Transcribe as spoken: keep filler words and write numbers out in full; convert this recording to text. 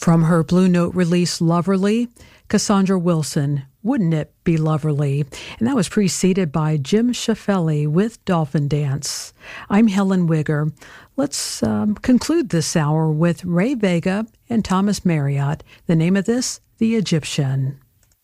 From her Blue Note release Loverly, Cassandra Wilson, Wouldn't It Be Loverly? And that was preceded by Jim Shaffelli with Dolphin Dance. I'm Helen Wigger. Let's um, conclude this hour with Ray Vega and Thomas Marriott. The name of this, The Egyptian.